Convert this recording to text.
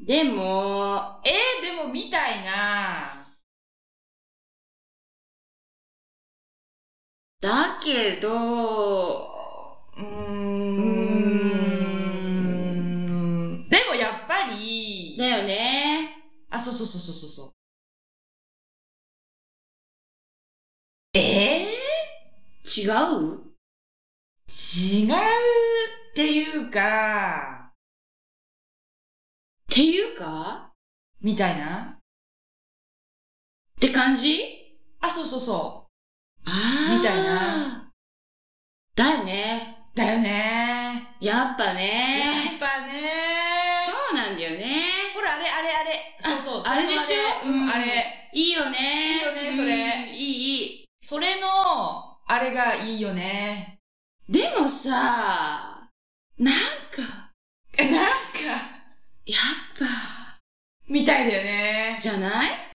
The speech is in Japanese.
でも、 でもみたいな。 だけど、 でもやっぱり。 だよね。 あ、そう。 違う違うっていうか、 っていうかみたいな。 って感じあ、そう。 あー。 みたいな。 だよね。 だよね。 やっぱね。 やっぱね。 そうなんだよね。 ほら、あれ。そう。 あれでしょ？ あれ。 いいよね。 いいよね、それ。 いい。 それの、あれがいいよね。 でもさ、なんか、 やっやっぱ、 みたいだよね。 じゃない？